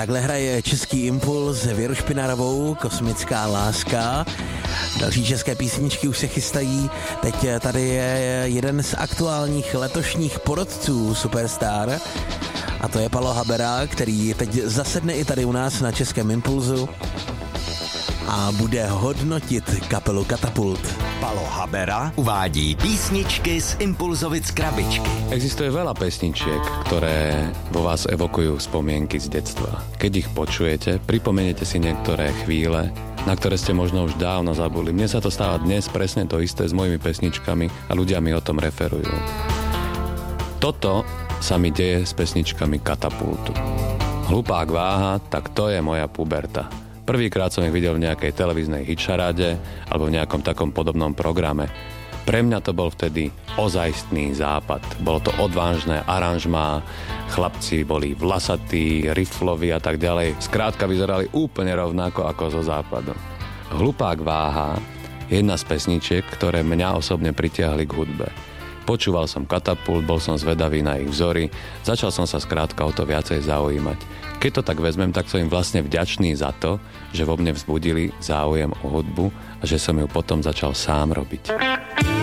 Takhle hraje Český impuls Věru Špinarovou, Kosmická láska. Další české písničky už se chystají. Teď tady je jeden z aktuálních letošních porodců Superstar. A to je Palo Habera, který teď zasedne i tady u nás na Českém impulzu a bude hodnotit kapelu Katapult. Palo Habera uvádí písničky z Impulzovic krabičky. Existuje veľa pesničiek, ktoré vo vás evokujú spomienky z detstva. Keď ich počujete, pripomeniete si niektoré chvíle, na ktoré ste možno už dávno zabudli. Mne sa to stáva dnes presne to isté s mojimi pesničkami a ľudia mi o tom referujú. Toto sa mi deje s pesničkami Katapultu. Hlupák váha, tak to je moja puberta. Prvýkrát som ich videl v nejakej televíznej hitšaráde alebo v nejakom takom podobnom programe. Pre mňa to bol vtedy ozajstný západ. Bolo to odvážne aranžmá, chlapci boli vlasatí, rifloví a tak ďalej. Skrátka vyzerali úplne rovnako ako zo západu. Hlupák váha je jedna z pesničiek, ktoré mňa osobne pritiahli k hudbe. Počúval som Katapult, bol som zvedavý na ich vzory, začal som sa skrátka o to viacej zaujímať. Keď to tak vezmem, tak som im vlastne vďačný za to, že vo mne vzbudili záujem o hudbu a že som ju potom začal sám robiť.